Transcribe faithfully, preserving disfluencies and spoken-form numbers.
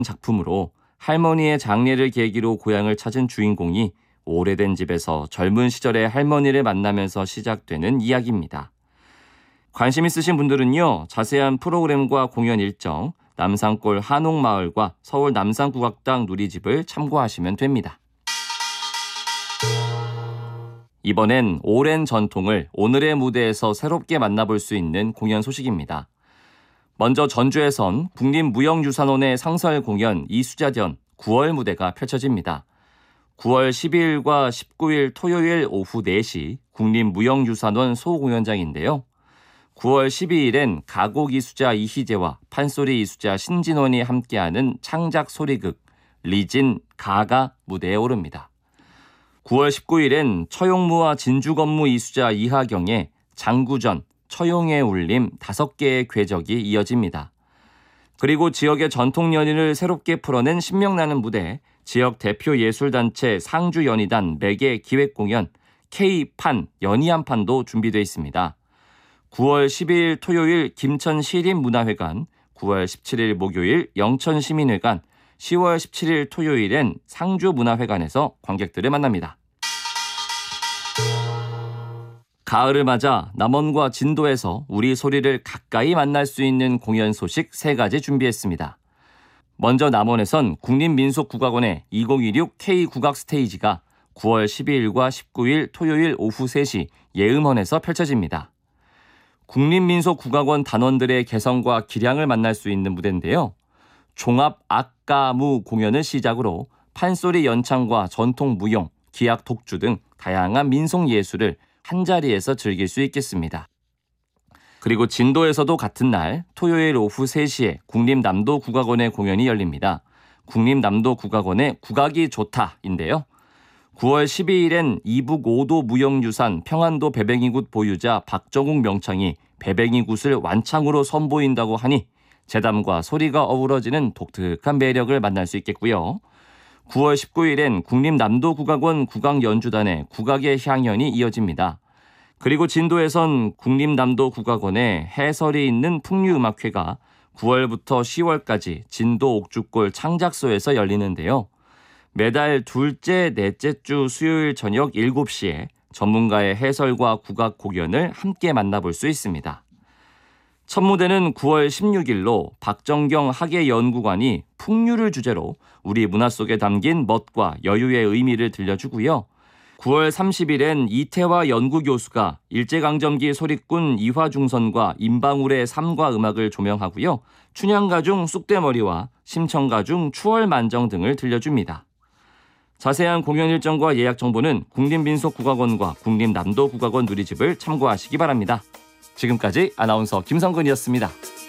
작품으로 할머니의 장례를 계기로 고향을 찾은 주인공이 오래된 집에서 젊은 시절의 할머니를 만나면서 시작되는 이야기입니다. 관심 있으신 분들은요, 자세한 프로그램과 공연 일정, 남산골 한옥마을과 서울 남산국악당 누리집을 참고하시면 됩니다. 이번엔 오랜 전통을 오늘의 무대에서 새롭게 만나볼 수 있는 공연 소식입니다. 먼저 전주에선 국립무형유산원의 상설 공연 이수자전 구월 무대가 펼쳐집니다. 구월 십이일과 십구일 토요일 오후 네 시 국립무형유산원 소공연장인데요. 구월 십이일엔 가곡 이수자 이희재와 판소리 이수자 신진원이 함께하는 창작 소리극 리진 가가 무대에 오릅니다. 구월 십구일엔 처용무와 진주건무 이수자 이하경의 장구전, 처용의 울림 다섯 개의 궤적이 이어집니다. 그리고 지역의 전통 연인을 새롭게 풀어낸 신명나는 무대, 지역 대표 예술단체 상주연희단 매개 기획공연 K판 연희한판도 준비되어 있습니다. 구월 십이일 토요일 김천시립문화회관, 구월 십칠일 목요일 영천시민회관, 시월 십칠일 토요일엔 상주문화회관에서 관객들을 만납니다. 가을을 맞아 남원과 진도에서 우리 소리를 가까이 만날 수 있는 공연 소식 세 가지 준비했습니다. 먼저 남원에선 국립민속국악원의 이천십육 K 국악 스테이지가 구월 십이일과 십구일 토요일 오후 세 시 예음원에서 펼쳐집니다. 국립민속국악원 단원들의 개성과 기량을 만날 수 있는 무대인데요. 종합 악가무 공연을 시작으로 판소리 연창과 전통 무용, 기악 독주 등 다양한 민속 예술을 한자리에서 즐길 수 있겠습니다. 그리고 진도에서도 같은 날 토요일 오후 세 시에 국립남도국악원의 공연이 열립니다. 국립남도국악원의 국악이 좋다인데요. 구월 십이일엔 이북 오 도 무형유산 평안도 배뱅이굿 보유자 박정욱 명창이 배뱅이굿을 완창으로 선보인다고 하니 재담과 소리가 어우러지는 독특한 매력을 만날 수 있겠고요. 구월 십구일엔 국립남도국악원 국악연주단의 국악의 향연이 이어집니다. 그리고 진도에선 국립남도국악원의 해설이 있는 풍류음악회가 구월부터 시월까지 진도 옥주골 창작소에서 열리는데요. 매달 둘째, 넷째 주 수요일 저녁 일곱 시에 전문가의 해설과 국악 공연을 함께 만나볼 수 있습니다. 첫 무대는 구월 십육일로 박정경 학예연구관이 풍류를 주제로 우리 문화 속에 담긴 멋과 여유의 의미를 들려주고요. 구월 삼십일엔 이태화 연구교수가 일제강점기 소리꾼 이화중선과 임방울의 삶과 음악을 조명하고요. 춘향가중 쑥대머리와 심청가중 추월만정 등을 들려줍니다. 자세한 공연 일정과 예약 정보는 국립민속국악원과 국립남도국악원 누리집을 참고하시기 바랍니다. 지금까지 아나운서 김성근이었습니다.